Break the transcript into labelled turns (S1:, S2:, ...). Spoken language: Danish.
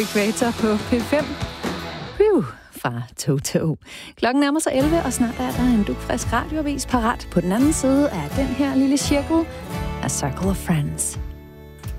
S1: Equator på P5. Fra Toto. Klokken nærmer sig 11, og snart er der en dugfrisk radioavis parat. På den anden side er den her lille cirkel A Circle of Friends.